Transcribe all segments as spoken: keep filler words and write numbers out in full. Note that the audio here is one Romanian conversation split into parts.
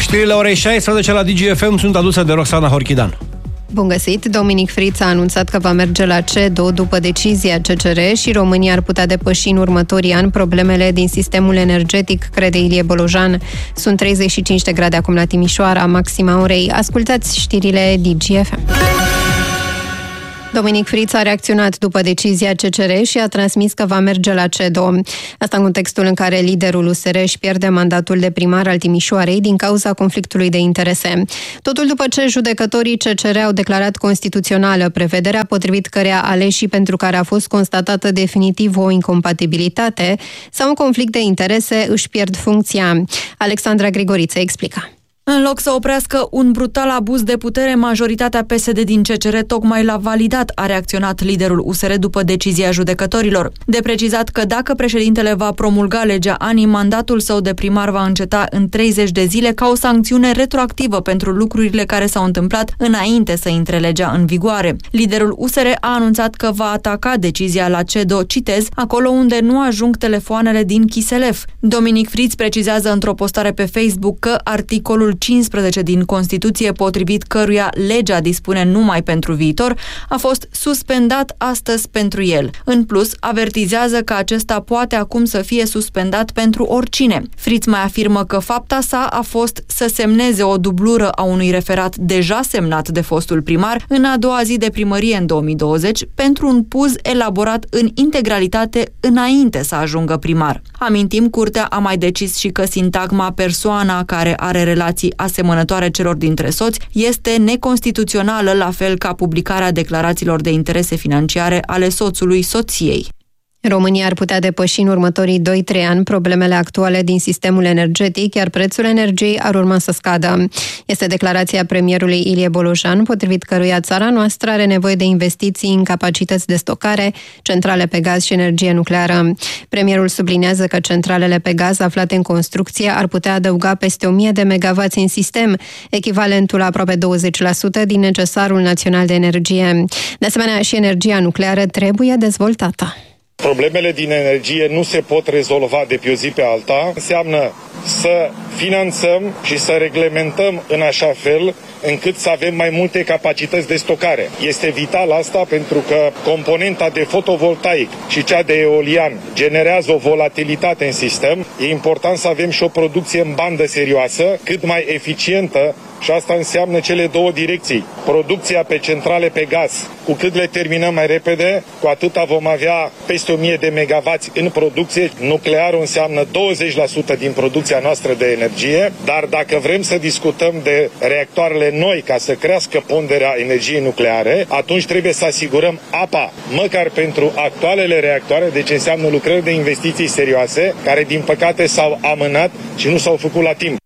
Știrile orei șaisprezece la Digi F M sunt aduse de Roxana Horchidan. Bun găsit! Dominic Friț a anunțat că va merge la C E D O după decizia C C R și România ar putea depăși în următorii ani problemele din sistemul energetic, crede Ilie Bolojan. Sunt treizeci și cinci de grade acum la Timișoara, maxima orei. Ascultați știrile Digi F M. Dominic Friț a reacționat după decizia C C R și a transmis că va merge la C E D O. Asta în contextul în care liderul U S R își pierde mandatul de primar al Timișoarei din cauza conflictului de interese. Totul după ce judecătorii C C R au declarat constituțională prevederea potrivit căreia aleșii pentru care a fost constatată definitiv o incompatibilitate sau un conflict de interese își pierd funcția. Alexandra Grigoriță explică. În loc să oprească un brutal abuz de putere, majoritatea P S D din C C R tocmai l-a validat, a reacționat liderul U S R după decizia judecătorilor. De precizat că dacă președintele va promulga legea ANI, mandatul său de primar va înceta în treizeci de zile ca o sancțiune retroactivă pentru lucrurile care s-au întâmplat înainte să intre legea în vigoare. Liderul U S R a anunțat că va ataca decizia la C E D O, citez, acolo unde nu ajung telefoanele din Chiselef. Dominic Friț precizează într-o postare pe Facebook că articolul cincisprezece din Constituție, potrivit căruia legea dispune numai pentru viitor, a fost suspendat astăzi pentru el. În plus, avertizează că acesta poate acum să fie suspendat pentru oricine. Friț mai afirmă că fapta sa a fost să semneze o dublură a unui referat deja semnat de fostul primar în a doua zi de primărie în două mii douăzeci pentru un puz elaborat în integralitate înainte să ajungă primar. Amintim, Curtea a mai decis și că sintagma persoana care are relații asemănătoare celor dintre soți este neconstituțională, la fel ca publicarea declarațiilor de interese financiare ale soțului soției. România ar putea depăși în următorii doi trei ani problemele actuale din sistemul energetic, iar prețul energiei ar urma să scadă. Este declarația premierului Ilie Bolojan, potrivit căruia țara noastră are nevoie de investiții în capacități de stocare, centrale pe gaz și energie nucleară. Premierul subliniază că centralele pe gaz aflate în construcție ar putea adăuga peste o mie de megavați în sistem, echivalentul aproape douăzeci la sută din necesarul național de energie. De asemenea, și energia nucleară trebuie dezvoltată. Problemele din energie nu se pot rezolva de pe o zi pe alta. Înseamnă să finanțăm și să reglementăm în așa fel încât să avem mai multe capacități de stocare. Este vital asta pentru că componenta de fotovoltaic și cea de eolian generează o volatilitate în sistem. E important să avem și o producție în bandă serioasă, cât mai eficientă, și asta înseamnă cele două direcții. Producția pe centrale pe gaz, cu cât le terminăm mai repede, cu atâta vom avea peste o mie de megavați în producție. Nuclearul înseamnă douăzeci la sută din producția noastră de energie, dar dacă vrem să discutăm de reactoarele noi ca să crească ponderea energiei nucleare, atunci trebuie să asigurăm apa, măcar pentru actualele reactoare, deci înseamnă lucrări de investiții serioase, care din păcate s-au amânat și nu s-au făcut la timp.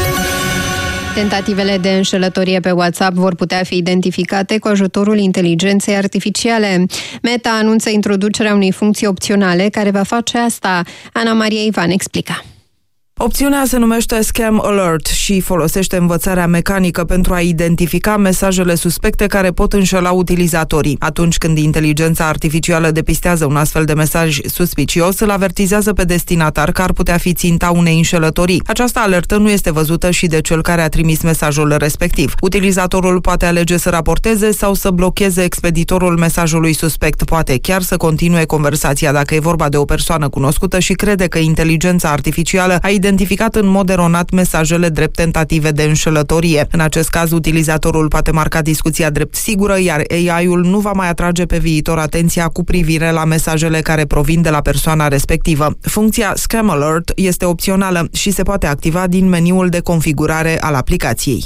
Tentativele de înșelătorie pe WhatsApp vor putea fi identificate cu ajutorul inteligenței artificiale. Meta anunță introducerea unei funcții opționale care va face asta. Ana Maria Ivan explică. Opțiunea se numește Scam Alert și folosește învățarea mecanică pentru a identifica mesajele suspecte care pot înșela utilizatorii. Atunci când inteligența artificială depistează un astfel de mesaj suspicios, îl avertizează pe destinatar că ar putea fi ținta unei înșelătorii. Această alertă nu este văzută și de cel care a trimis mesajul respectiv. Utilizatorul poate alege să raporteze sau să blocheze expeditorul mesajului suspect. Poate chiar să continue conversația dacă e vorba de o persoană cunoscută și crede că inteligența artificială a identificat în mod eronat mesajele drept tentative de înșelătorie. În acest caz, utilizatorul poate marca discuția drept sigură, iar A I-ul nu va mai atrage pe viitor atenția cu privire la mesajele care provin de la persoana respectivă. Funcția Scam Alert este opțională și se poate activa din meniul de configurare al aplicației.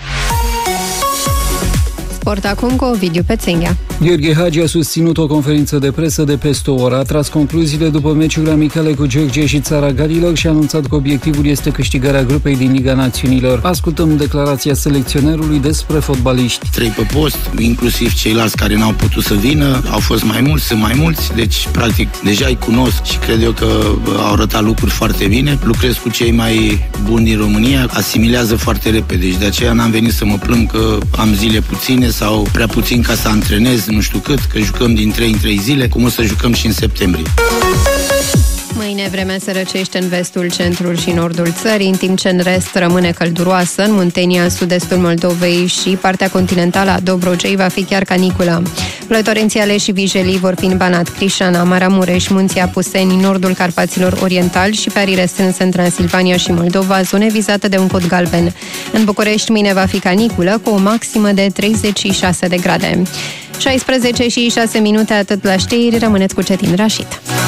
Sport acum cu Ovidiu Pețenghea. Gheorghe Hagi a susținut o conferință de presă de peste o oră, a tras concluziile după meciurile amicale cu Georgia și Țara Galilor și a anunțat că obiectivul este câștigarea grupei din Liga Națiunilor. Ascultăm declarația selecționerului despre fotbaliști. Trei pe post, inclusiv ceilalți care n-au putut să vină, au fost mai mulți, sunt mai mulți, deci practic deja îi cunosc și cred eu că au arătat lucruri foarte bine. Lucrez cu cei mai buni din România, asimilează foarte repede și de aceea n-am venit să mă plâng că am zile puține sau prea puțin ca să antrenez, nu știu cât, că jucăm din trei în trei zile, cum o să jucăm și în septembrie. Mâine vremea se răcește în vestul, centrul și nordul țării, în timp ce în rest rămâne călduroasă. În Muntenia, sud-estul Moldovei și partea continentală a Dobrogei va fi chiar caniculă. Ploi torențiale și vijelii vor fi în Banat, Crișana, Maramureș, Munții Apuseni, nordul Carpaților Orientali și pe arii strânse în Transilvania și Moldova, zone vizate de un cod galben. În București mâine va fi caniculă cu o maximă de treizeci și șase de grade. șaisprezece și șase minute, atât la știri, rămâneți cu Cetin Rașid.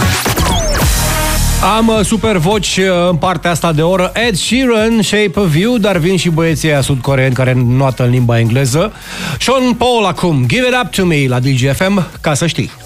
Am super voci în partea asta de oră. Ed Sheeran, Shape of You, dar vin și băieții aia sud-coreeni care notă în limba engleză. Sean Paul acum, Give It Up To Me la D G F M, ca să știi.